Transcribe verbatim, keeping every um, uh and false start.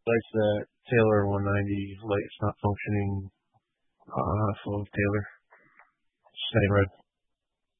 Like that Taylor one ninety light's not functioning uh, off of Taylor. Setting red.